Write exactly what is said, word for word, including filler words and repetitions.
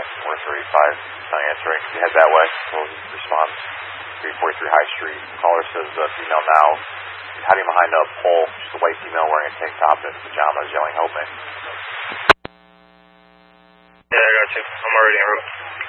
four thirty-five, not answering. If you head that way, we'll respond. three forty-three High Street. Caller says, uh, female now, hiding behind a pole, just a white female wearing a tank top and pajamas, yelling, help me. Yeah, I got you. I'm already en route.